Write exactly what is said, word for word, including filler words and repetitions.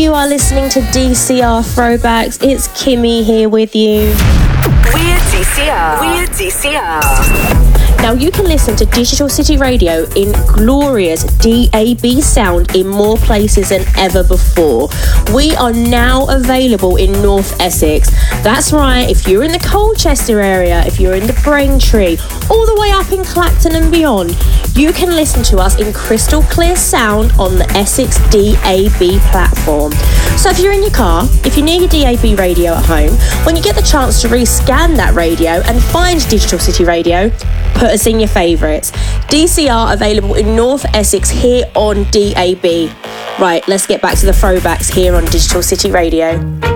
You are listening to D C R Throwbacks. It's Kimmy here with you. We're D C R. We're D C R. Now you can listen to Digital City Radio in glorious D A B sound in more places than ever before. We are now available in North Essex. That's right, if you're in the Colchester area, if you're in the Braintree, all the way up in Clacton and beyond, you can listen to us in crystal clear sound on the Essex D A B platform. So if you're in your car, if you're near your D A B radio at home, when you get the chance to rescan that radio and find Digital City Radio, put us in your favourites. D C R available in North Essex here on D A B. Right, let's get back to the throwbacks here on Digital City Radio.